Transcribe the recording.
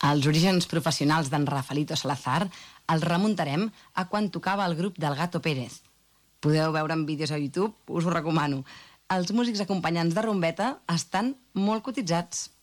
Els orígens professionals d'en Rafaelito Salazar els remuntarem a quan tocava el grup del Gato Pérez. Podeu veure en vídeos a YouTube, us ho recomano. Els músics acompanyants de rumbeta estan molt cotitzats.